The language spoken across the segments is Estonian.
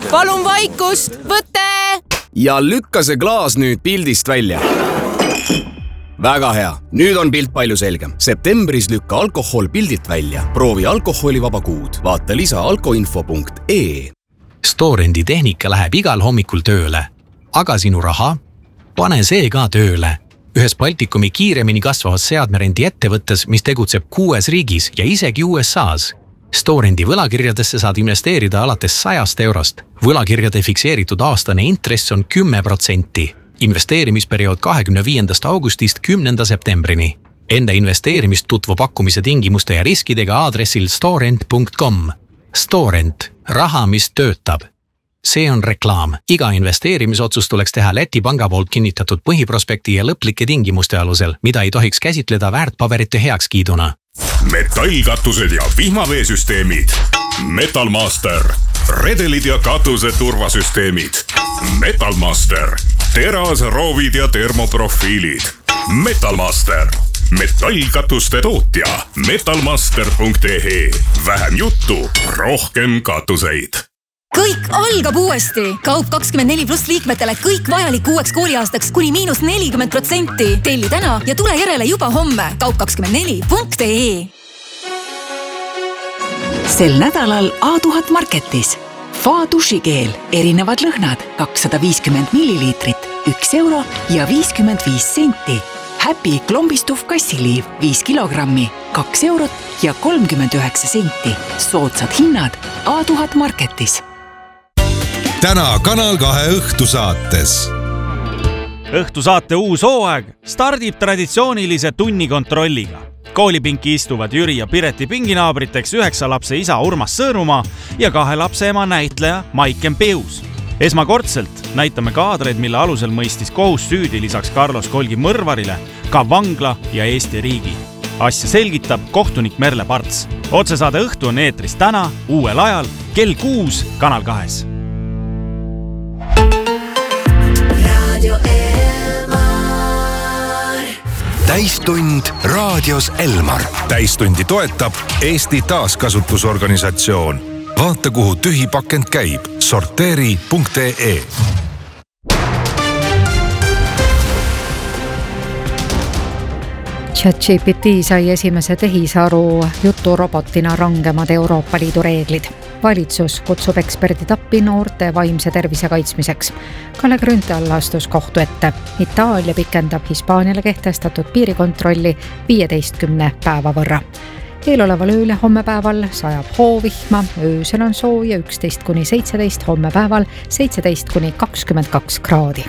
Palun vaikust, võte! Ja lükka see klaas nüüd pildist välja. Väga hea, nüüd on pilt palju selgem. Septembris lükka alkohol pildilt välja. Proovi alkoholivaba kuud. Vaata lisa alkoinfo.ee. Storendi tehnika läheb igal hommikul tööle. Aga sinu raha? Pane see ka tööle. Ühes Baltikumi kiiremini kasvavas seadmerendi ettevõttes, mis tegutseb 6 riigis ja isegi USA's. Storendi võlakirjadesse saad investeerida alates 100 eurost. Võlakirjade fikseeritud aastane intress on 10%. Investeerimisperiood 25. augustist 10. septembrini. Enda investeerimist tutvu pakkumise tingimuste ja riskidega aadressil storent.com. Storent. Raha, mis töötab. See on reklaam. Iga investeerimisotsus tuleks teha Läti panga poolt kinnitatud põhiprospekti ja lõplike tingimuste alusel, mida ei tohiks käsitleda väärtpaberite heakskiiduna. Metallkatused ja vihmaveesüsteemid. Metalmaster. Redelid ja katuse turvasüsteemid. Metalmaster. Teras, roovid ja termoprofiilid. Metalmaster. Metallkatuste tootja. Metalmaster.ee. Vähem juttu, rohkem katuseid. Kõik algab uuesti. Kaup 24+ liikmetele kõik vajalik uueks kooliaastaks kuni -40%. Telli täna ja tule järele juba homme. Kaup24.ee. Sel nädalal A1000 Marketis. Fa dušikeel, erinevad lõhnad, 250 milliliitrit, 1 euro ja 55 senti. Happy klombistuv kassiliiv, 5 kilogrammi, 2 eurot ja 39 senti. Soodsad hinnad A1000 Marketis. Täna Kanal 2 õhtusaates. Õhtusaate uus hooaeg stardib traditsioonilise tunnikontrolliga. Koolipinki istuvad Jüri ja Pireti pinginaabriteks 9 lapse isa Urmas Sõõrumaa ja 2 lapse ema näitleja Maiken Peus. Esmakordselt näitame kaadreid, mille alusel mõistis kohus süüdi lisaks Carlos Kolgi mõrvarile ka vangla ja Eesti riigi. Asja selgitab kohtunik Merle Parts. Otsesaade Õhtu on eetris täna uuel ajal kell 6 Kanal 2. Täistund raadios Elmar. Täistundi toetab Eesti taaskasutusorganisatsioon. Vaata, kuhu tühi pakend käib. Sorteeri.ee. ChatGPT sai esimese tehisaru juturobotina rangemad Euroopa Liidu reeglid. Valitsus kutsub eksperdid appi noorte vaimse tervise kaitsmiseks. Kalle Grünthal astus kohtu ette. Itaalia pikendab Hispaaniale kehtestatud piirikontrolli 15 päeva võrra. Eeloleval ööl ja hommepäeval sajab hoovihma, öösel on sooja 11–17, hommepäeval 17–22 kraadi.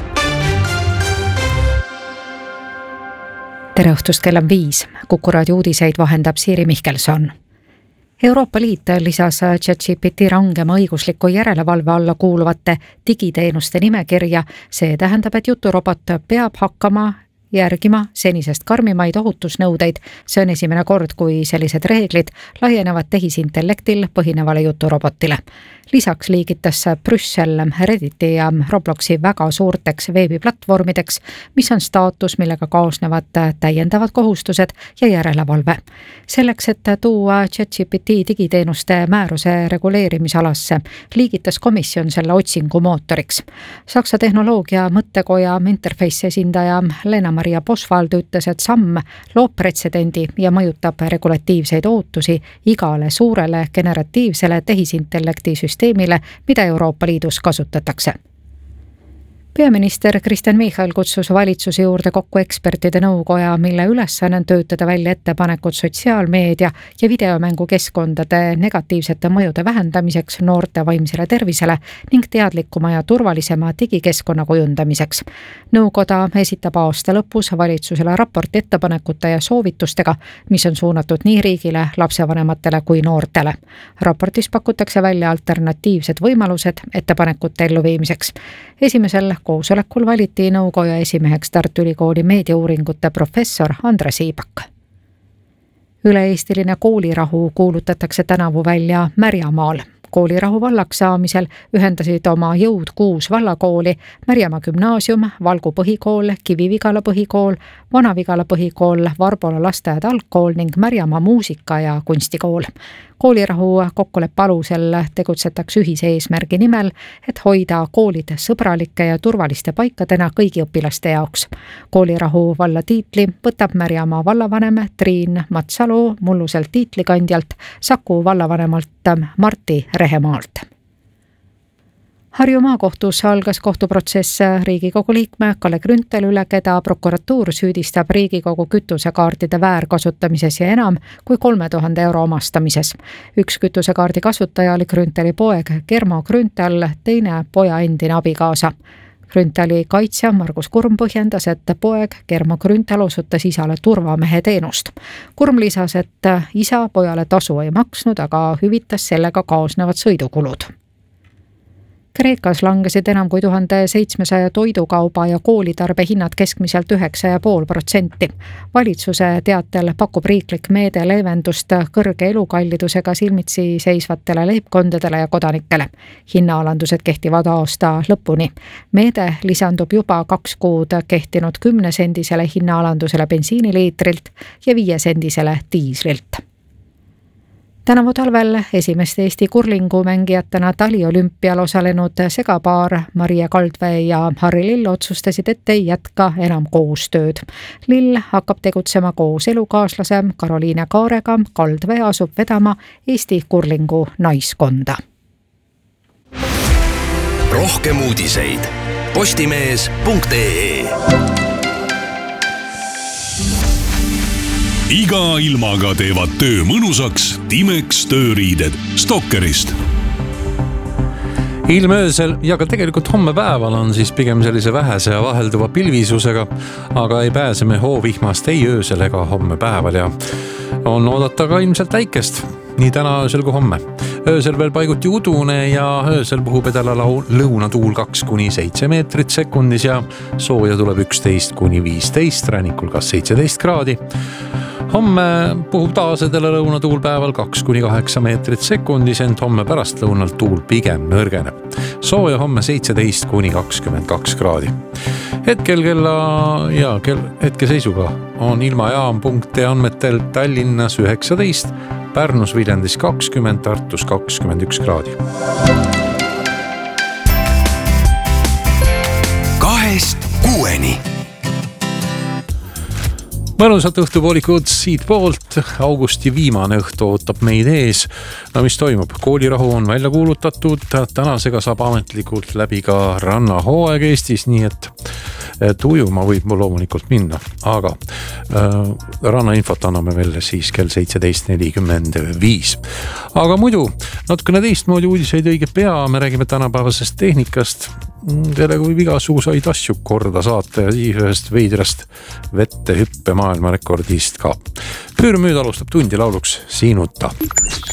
Tere õhtust, kell on 5. Kuku raadio uudiseid vahendab Siiri Mihkelson. Euroopa Liit lisas ChatGPT rangema õigusliku järelevalve alla kuuluvate digiteenuste nimekirja. See tähendab, et juturobot peab hakkama järgima senisest karmimaid ohutusnõudeid. See on esimene kord, kui sellised reeglid laienevad tehisintellektil põhinevale juturobotile. Lisaks liigitas Brüssel Redditi ja Robloxi väga suurteks veebiplatvormideks, mis on staatus, millega kaasnevad täiendavad kohustused ja järelevalve. Selleks, et tuua ChatGPT digiteenuste määruse reguleerimisalasse, liigitas komisjon selle otsingu mootoriks. Saksa tehnoloogia mõttekoja Interface esindaja Lena-Maria Boswald ütles, et samm loob pretsedendi ja mõjutab regulatiivseid ootusi igale suurele generatiivsele tehisintellekti süsteemile, mida Euroopa Liidus kasutatakse. Peaminister Kristen Michal kutsus valitsuse juurde kokku ekspertide nõukoja, mille ülesanne on töötada välja ettepanekud sotsiaalmeedia ja videomängukeskkondade negatiivsete mõjude vähendamiseks noorte vaimsele tervisele ning teadlikuma ja turvalisema digikeskkonna kujundamiseks. Nõukoda esitab aasta lõpus valitsusele raporti ettepanekute ja soovitustega, mis on suunatud nii riigile, lapsevanematele kui noortele. Raportis pakutakse välja alternatiivsed võimalused ettepanekute elluviimiseks. Esimesel koosolekul valiti nõukoja esimeheks Tartu Ülikooli meediauuringute professor Andres Iibak. Üle-eestiline koolirahu kuulutatakse tänavu välja Märjamaal. koolirahu vallaks saamisel ühendasid oma jõud 6 vallakooli, Märjamaa gümnaasium, Valgu põhikool, Kivi-Vigala põhikool, Vana-Vigala põhikool, Varbola lasteaed algkool ning Märjamaa muusika- ja kunstikool. Koolirahu kokkuleppe alusel tegutsetakse ühise eesmärgi nimel, et hoida koolid sõbralike ja turvaliste paikadena kõigi õpilaste jaoks. Koolirahu valla tiitli võtab Märjamaa vallavanem Triin Matsalu mulluselt tiitlikandjalt Saku vallavanemalt Marti Rehemaalt. Harju maakohtus algas kohtuprotsess Riigikogu liikme Kalle Grünthali üle, keda prokuratuur süüdistab Riigikogu kütusekaardide väärkasutamises ja enam kui 3000 euro omastamises. Üks kütusekaardi kasutaja oli Grünthali poeg Germo Grünthal, teine poja endine abikaasa. Grünthali kaitsja Margus Kurm põhjendas, et poeg Germo Grünthal osutas isale turvamehe teenust. Kurm lisas, et isa pojale tasu ei maksnud, aga hüvitas sellega kaasnevad sõidukulud. Kreekas langesid enam kui 1700 toidukauba ja koolitarbe hinnad keskmiselt 9,5%. Valitsuse teatel pakub riiklik meede leevendust kõrge elukallidusega silmitsi seisvatele leibkondadele ja kodanikele. Hinnaalandused kehtivad aasta lõpuni. Meede lisandub juba 2 kuud kehtinud 10-sendisele hinnaalandusele bensiiniliitrilt ja 5-sendisele diislilt. Tänavu talvel esimest Eesti kurlingumängijatena taliolümpial osalenud segapaar Maria Kaldvee ja Harri Lill otsustasid, et ei jätka enam koostööd. Lill hakkab tegutsema koos elukaaslase Karoliine Kaarega, Kaldvee asub vedama Eesti kurlingu naiskonda. Rohkem uudiseid postimees.ee. Iga ilmaga teevad töö mõnusaks Timex tööriided Stokkerist. Ilm öösel ja ka tegelikult homme päeval on siis pigem sellise vähese ja vahelduva pilvisusega, aga ei pääse me hoovihmast ei öösel ega homme päeval ja on oodata ka ilmselt väikest, nii täna öösel kui homme. Öösel veel paiguti udune ja öösel puhub edala lõunatuul 2-7 meetrit sekundis ja sooja tuleb 11-15, rannikul kas 17 kraadi. Homme puhub taas edela lõunatuul päeval 2-8 meetrit sekundis, ent homme pärastlõunalt tuul pigem nõrgeneb. Sooja homme 17-22 kraadi. Hetke seisuga on ilmajaam.ee andmetel Tallinnas 19, Pärnus Viljandis 20, Tartus 21 kraadi. 2-6. Mõnusat õhtupoolikut siit poolt, augusti viimane õhtu ootab meid ees. No mis toimub? Koolirahu on välja kuulutatud, tänasega saab ametlikult läbi ka rannahooaeg Eestis, nii et ujuma võib loomulikult minna, aga rannainfot anname veel siis kell 17.45. Aga muidu, natukene teistmoodi uudiseid õige pea, me räägime tänapäevasest tehnikast, kellega võib igasuguseid asju korda saata ja siis ühest veidrast vette hüppe maailmarekordist ka. Püürmüüd alustab tundi lauluks Siinuta.